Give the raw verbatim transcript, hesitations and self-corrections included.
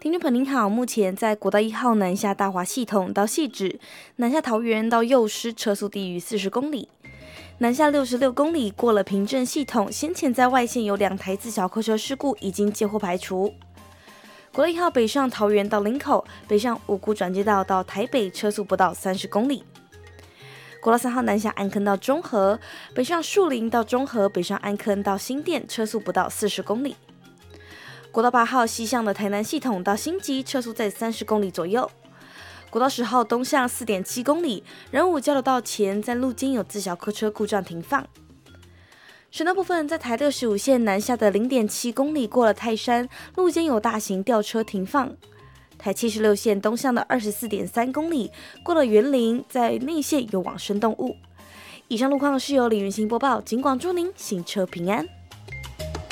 听众朋友您好，目前在国道一号南下大华系统到汐止、南下桃园到幼师车速低于四十公里，南下六十六公里过了平镇系统，先前在外线有两台自小客车事故已经接获排除。国道一号北上桃园到林口，北上五股转接道到台北车速不到三十公里。国道三号南下安坑到中和，北上树林到中和，北上安坑到新店车速不到四十公里。国道八号西向的台南系统到新集，车速在三十公里左右。国道十号东向 四点七公里，仁武交流道前在路肩有自小客车故障停放。省道部分，在台六十五线南下的 零点七公里过了泰山，路肩有大型吊车停放。台七十六线东向的 二十四点三公里过了园林，在内线有往生动物。以上路况是由李云兴播报，警广祝您行车平安。